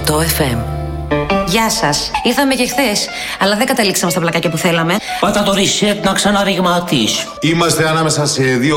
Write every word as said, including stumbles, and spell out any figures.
οκτώ εφ εμ. Γεια σας. Ήρθαμε και χθες, αλλά δεν καταλήξαμε στα πλακάκια που θέλαμε. Πάτα το reset να ξαναριγματίσει. Είμαστε ανάμεσα σε δύο